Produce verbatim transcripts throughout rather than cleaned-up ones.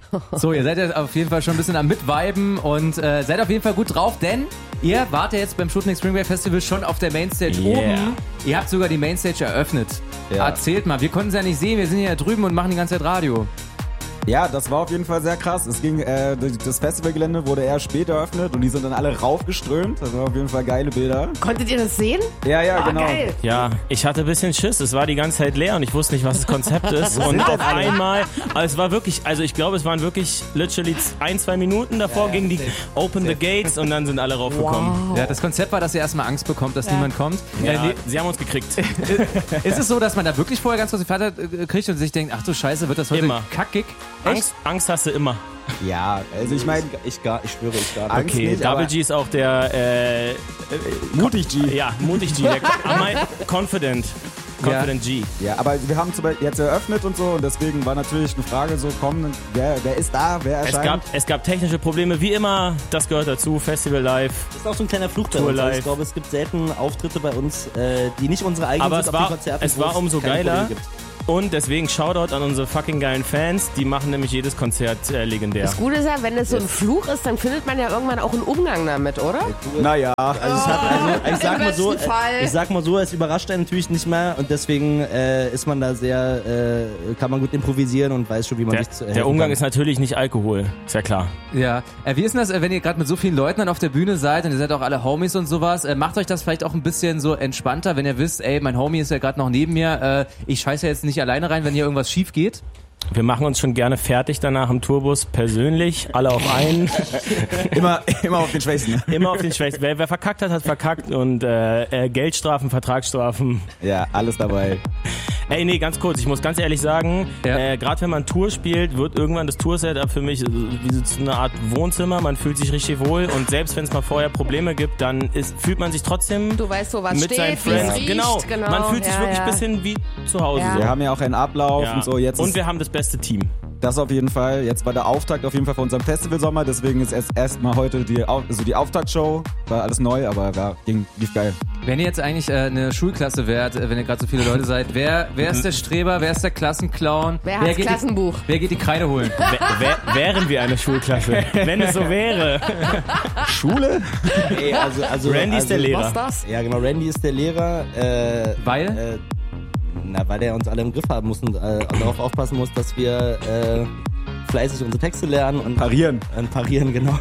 So, ihr seid ja auf jeden Fall schon ein bisschen am Mitviben und äh, seid auf jeden Fall gut drauf, denn ihr wart ja jetzt beim Sputnik Spring Break Festival schon auf der Mainstage Yeah. oben. Ihr habt sogar die Mainstage eröffnet. Ja. Erzählt mal, wir konnten es ja nicht sehen, wir sind hier drüben und machen die ganze Zeit Radio. Ja, das war auf jeden Fall sehr krass. Es ging, äh, das Festivalgelände wurde eher später eröffnet und die sind dann alle raufgeströmt. Das waren auf jeden Fall geile Bilder. Konntet ihr das sehen? Ja, ja, Ah, genau. geil. Ja, ich hatte ein bisschen Schiss. Es war die ganze Zeit leer und ich wusste nicht, was das Konzept ist. Und auf einmal, also es war wirklich, also ich glaube, es waren wirklich literally ein, zwei Minuten davor Ja, gingen die safe. Open the Gates und dann sind alle raufgekommen. Ja, das Konzept war, dass ihr erstmal Angst bekommt, dass niemand kommt. Ja, Äh, nee, sie haben uns gekriegt. ist es so, dass man da wirklich vorher ganz kurz die Vater äh, kriegt und sich denkt, ach du Scheiße, wird das heute Immer. kackig? Angst, Angst hast du immer. Ja, also ich meine, Ich, gar, ich schwöre, ich gar nicht. Angst Okay, nicht, Double aber G ist auch der äh, äh, mutig G. ja, mutig G, der am mei- confident. Confident G. Ja, aber wir haben zum Beispiel jetzt eröffnet und so und deswegen war natürlich eine Frage so, komm, wer, wer ist da, wer Es erscheint? gab, es gab technische Probleme, wie immer, das gehört dazu, Festival live. Das ist auch so ein kleiner Fluch bei Tour uns. Also live. ich glaube, es gibt selten Auftritte bei uns, äh, die nicht unsere eigenen Aber sind es auf den war, Konzerten, es wo war umso keine geiler Probleme gibt. und deswegen Shoutout an unsere fucking geilen Fans, die machen nämlich jedes Konzert äh, legendär. Das Gute ist ja, wenn es so ein Fluch ist, dann findet man ja irgendwann auch einen Umgang damit, oder? Naja, Also, es hat, also ich, sag Im mal so, besten Fall. äh, ich sag mal so, es überrascht einen natürlich nicht mehr und deswegen äh, ist man da sehr, äh, kann man gut improvisieren und weiß schon, wie man Der, sich zu der Umgang ist natürlich nicht Alkohol, ist ja klar. Ja, äh, wie ist denn das, äh, wenn ihr gerade mit so vielen Leuten dann auf der Bühne seid und ihr seid auch alle Homies und sowas, äh, macht euch das vielleicht auch ein bisschen so entspannter, wenn ihr wisst, ey, mein Homie ist ja gerade noch neben mir, äh, ich scheiße ja jetzt nicht alleine rein, wenn hier irgendwas schief geht? Wir machen uns schon gerne fertig danach im Tourbus, persönlich, alle auf einen, immer, immer auf den Schwächsten. immer auf den Schwächsten. Wer, wer verkackt hat, hat verkackt und äh, äh, Geldstrafen, Vertragsstrafen. Ja, alles dabei. Ey, nee, ganz kurz, ich muss ganz ehrlich sagen, Ja. äh, gerade wenn man Tour spielt, wird irgendwann das Tour-Setup für mich äh, wie so eine Art Wohnzimmer, man fühlt sich richtig wohl und selbst wenn es mal vorher Probleme gibt, dann ist, fühlt man sich trotzdem Du weißt, wo was mit steht, seinen wie es Friends, riecht. genau. genau, man fühlt sich ja, wirklich ein ja. bisschen wie zu Hause. Ja. So. Wir haben ja auch einen Ablauf Ja. und so. Jetzt und ist wir haben das beste Team. das auf jeden Fall. Jetzt war der Auftakt auf jeden Fall von unserem Festivalsommer. Deswegen ist erst erstmal heute die, Au- also die Auftaktshow. War alles neu, aber ja, ging, lief geil. Wenn ihr jetzt eigentlich äh, eine Schulklasse wärt, äh, wenn ihr gerade so viele Leute seid, wer, wer ist der Streber, wer ist der Klassenclown? Wer hat's geht Klassenbuch? Die, wer geht die Kreide holen? Wär, wär, wären wir eine Schulklasse, wenn es so wäre. Schule? Ey, also, also, Randy ist also, der Lehrer. Was das? Ja, genau, Randy ist der Lehrer. Äh, Weil? Äh, na, weil der uns alle im Griff haben muss und äh, darauf aufpassen muss, dass wir äh, fleißig unsere Texte lernen und Parieren. Äh, parieren, genau.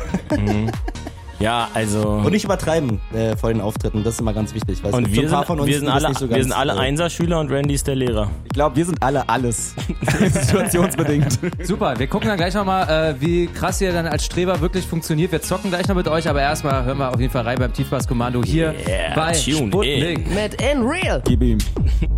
Ja, also... Und nicht übertreiben äh, vor den Auftritten, das ist immer ganz wichtig. Weil es Und gibt so wir ein paar sind, von uns, wir sind die das alle, nicht so wir ganz, sind alle äh, Einserschüler und Randy ist der Lehrer. Ich glaube, wir sind alle alles. Situationsbedingt. Super, wir gucken dann gleich nochmal, äh, wie krass ihr dann als Streber wirklich funktioniert. Wir zocken gleich noch mit euch, aber erstmal hören wir auf jeden Fall rein beim Tiefbasskommando hier Yeah, bei tune Sputnik. in. Mit In Real. Gib ihm.